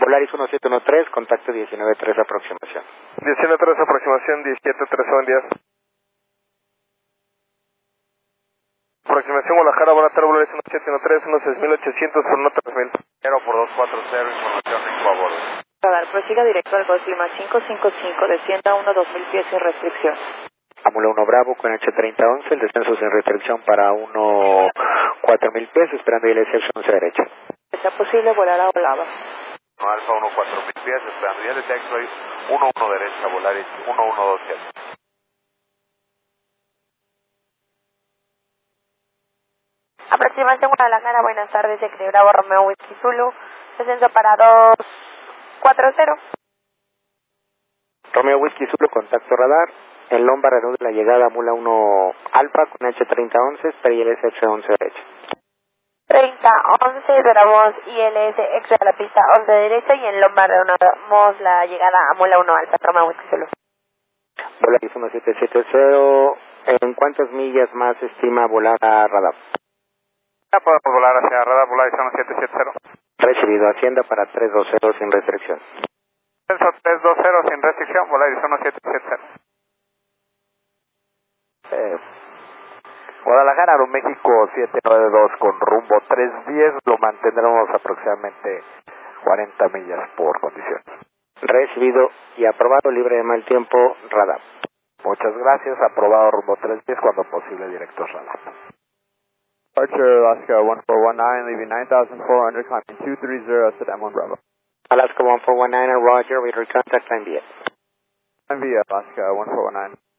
Volaris 1713, contacto 19-3 aproximación. 19-3 aproximación, 17-3, buen día. Aproximación Guadalajara, buenas tardes, Volaris 1713, 16800 por nota 3000. 0 por 240, información Rico a bordo. Radar, prosiga directo al Golf Lima 555, descienda a 1-2000 pies sin restricción. Amula 1 Bravo con H3011, el descenso sin restricción para 1-4000 pies, esperando ILS 11 derecha. ¿Está posible volar a Olava? No, Alfa 14000 pies, esperando ya de taxiway 11 derecha, Volaris 1127. Aproximación Guadalajara, buenas tardes, X Bravo Romeo Whisky Zulu, descenso para 240. Romeo Whisky Zulu, contacto radar. En Lomba reanude la llegada Amula 1 Alfa con H3011, espera ILS 11 derecha. 30-11, esperamos ILS extra a la pista 11 derecha y en Lomba reanudamos la llegada a Amula 1 Alfa, Romeo Whisky Zulu. Volaris 1770, ¿en cuántas millas más estima volar a radar? Podemos volar hacia radar, Volaris 1770. Recibido, Hacienda para 320 sin restricción. Descenso 320 sin restricción, Volaris 1770. Guadalajara, Aeroméxico 792 con rumbo 310, lo mantendremos aproximadamente 40 millas por condición. Recibido y aprobado, libre de mal tiempo, radar. Muchas gracias, aprobado rumbo 310, cuando posible directo radar. Departure Alaska 1419, leaving 9400, climbing 230, set M1 Bravo. Alaska 1419, Roger, we recontact time via. Time via Alaska 1419.